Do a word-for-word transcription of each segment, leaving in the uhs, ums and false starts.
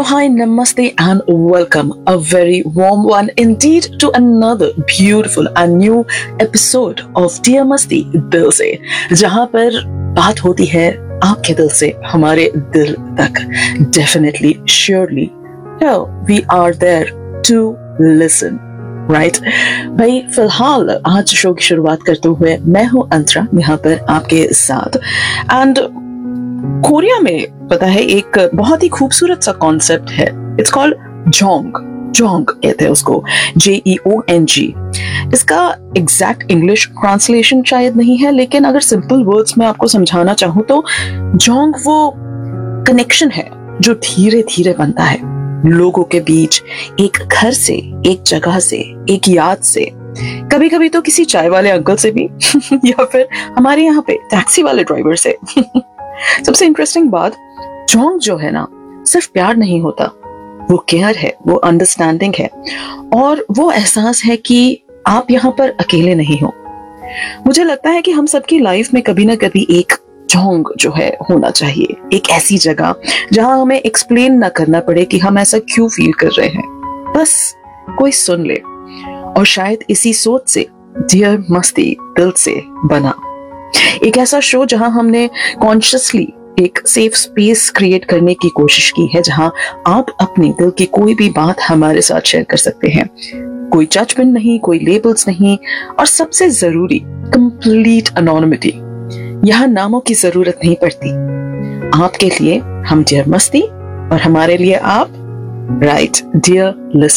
hi, namaste and welcome. A very warm one indeed to another beautiful and new episode of Dear Masti दिल से, जहां पर बात होती है आपके दिल से हमारे दिल तक. Definitely, surely, hell, we are there to listen. Right right? भाई फिलहाल आज शो की शुरुआत करते हुए मैं हूं अंतरा यहाँ पर आपके साथ. एंड कोरिया में पता है एक बहुत ही खूबसूरत सा कॉन्सेप्ट है. It's called Jong. जोंग कहते हैं उसको, जे ई ओ एन जी. इसका एग्जैक्ट इंग्लिश ट्रांसलेशन शायद नहीं है, लेकिन अगर सिंपल वर्ड्स में आपको समझाना चाहूं तो जोंग वो कनेक्शन है जो धीरे धीरे बनता है लोगों के बीच, एक घर से, एक जगह से, एक याद से, कभी कभी तो किसी चाय वाले अंकल से भी या फिर हमारे यहाँ पे टैक्सी वाले ड्राइवर से. सबसे इंटरेस्टिंग बात, जोंग जो है ना, सिर्फ प्यार नहीं होता, वो केयर है, वो अंडरस्टैंडिंग है, और वो एहसास है कि आप यहाँ पर अकेले नहीं हो. मुझे लगता है कि हम सबकी लाइफ में कभी ना कभी एक जोंग जो है होना चाहिए, एक ऐसी जगह जहां हमें एक्सप्लेन ना करना पड़े कि हम ऐसा क्यों फील कर रहे हैं, बस कोई सुन ले. और शायद इसी सोच से डियर मस्ती दिल से बना एक ऐसा शो जहां हमने कॉन्शियसली एक सेफ स्पेस क्रिएट करने की कोशिश की है, जहां आप अपने दिल की कोई भी बात हमारे साथ शेयर कर सकते हैं. कोई जजमेंट नहीं, कोई लेबल्स नहीं, और सबसे जरूरी कंप्लीट एनोनिमिटी. यहाँ नामों की जरूरत नहीं पड़ती. आपके लिए हम डियर मस्ती और हमारे लिए आप राइट डियर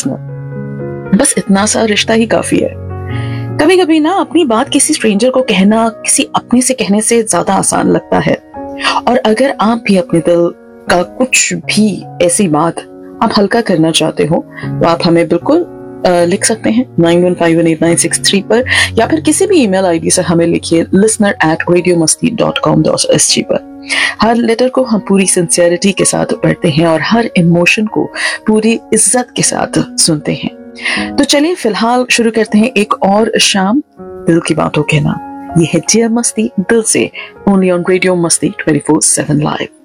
लिसनर. बस इतना सा रिश्ता ही काफी है. कभी कभी ना अपनी बात किसी स्ट्रेंजर को कहना किसी अपने से कहने से ज्यादा आसान लगता है. और अगर आप भी अपने दिल का कुछ भी ऐसी बात आप हल्का करना चाहते हो तो आप हमें बिल्कुल Uh, लिख सकते हैं nine one five one eight nine six three पर, या फिर किसी भी ईमेल आईडी से हमें लिखिए लिसनर एट रेडियो मस्ती dot com dot S G पर. हर लेटर को हम पूरी सिंसियरिटी के साथ पढ़ते हैं और हर इमोशन को पूरी इज्जत के साथ सुनते हैं. तो चलिए फिलहाल शुरू करते हैं एक और शाम दिल की बातों के नाम. ये है डियर मस्ती दिल से, ओनली ऑन रेडियो मस्ती ट्वेंटी फोर सेवन लाइव.